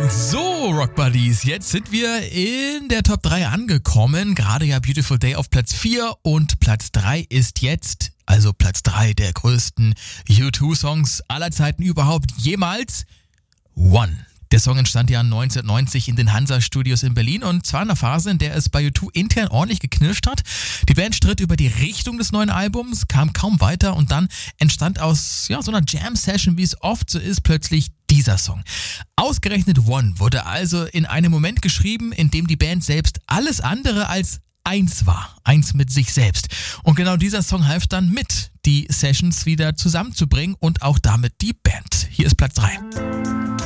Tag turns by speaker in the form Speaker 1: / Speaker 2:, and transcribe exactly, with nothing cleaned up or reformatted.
Speaker 1: So, Rock Buddies, jetzt sind wir in der Top drei angekommen. Gerade ja Beautiful Day auf Platz vier und Platz drei ist jetzt, also Platz drei der größten U zwei Songs aller Zeiten überhaupt jemals, One. Der Song entstand ja neunzehnhundertneunzig in den Hansa-Studios in Berlin und zwar in einer Phase, in der es bei U zwei intern ordentlich geknirscht hat. Die Band stritt über die Richtung des neuen Albums, kam kaum weiter und dann entstand aus ja, so einer Jam-Session, wie es oft so ist, plötzlich dieser Song. Ausgerechnet One wurde also in einem Moment geschrieben, in dem die Band selbst alles andere als eins war, eins mit sich selbst. Und genau dieser Song half dann mit, die Sessions wieder zusammenzubringen und auch damit die Band. Hier ist Platz drei.